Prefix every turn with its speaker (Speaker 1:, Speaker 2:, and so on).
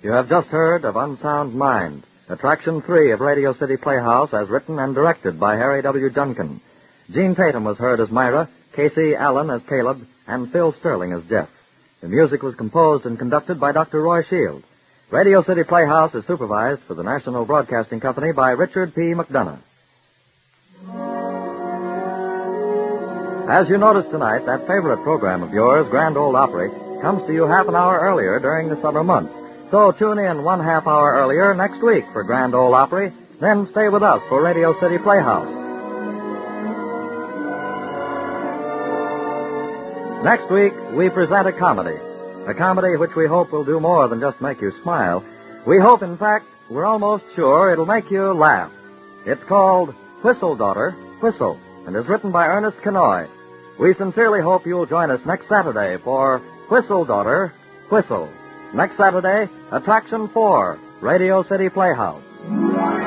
Speaker 1: You have just heard of Unsound Mind, Attraction 3 of Radio City Playhouse, as written and directed by Harry W. Junkin. Gene Tatum was heard as Myra, Casey Allen as Caleb, and Phil Sterling as Jeff. The music was composed and conducted by Dr. Roy Shield. Radio City Playhouse is supervised for the National Broadcasting Company by Richard P. McDonough. As you noticed tonight, that favorite program of yours, Grand Ole Opry, comes to you half an hour earlier during the summer months. So tune in 1/2 hour earlier next week for Grand Ole Opry, then stay with us for Radio City Playhouse. Next week, we present a comedy which we hope will do more than just make you smile. We hope, in fact, we're almost sure it'll make you laugh. It's called Whistle, Daughter, Whistle, and is written by Ernest Kenoy. We sincerely hope you'll join us next Saturday for Whistle, Daughter, Whistle. Next Saturday, Attraction 4, Radio City Playhouse.